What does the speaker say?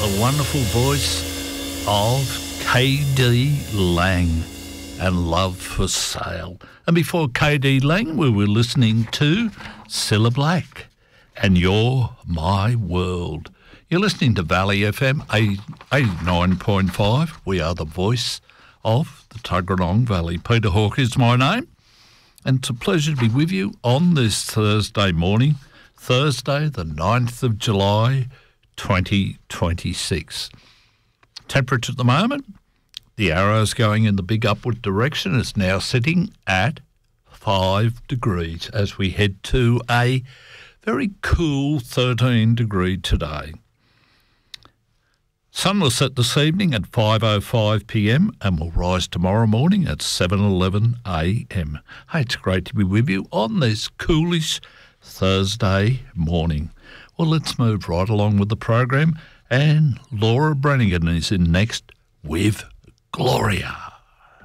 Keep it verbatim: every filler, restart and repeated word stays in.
the wonderful voice of K D Lang and Love for Sale. And before K D Lang, we were listening to Cilla Black and You're My World. You're listening to Valley F M eighty-nine point five. We are the voice of the Tuggeranong Valley. Peter Hawke is my name, and it's a pleasure to be with you on this Thursday morning, Thursday the ninth of July, twenty twenty-six. Temperature at the moment, the arrow's going in the big upward direction. It's now sitting at five degrees as we head to a very cool thirteen degree today. Sun will set this evening at five oh five p m and will rise tomorrow morning at seven eleven a m. Hey, it's great to be with you on this coolish Thursday morning. Well, let's move right along with the program, and Laura Branigan is in next with Gloria.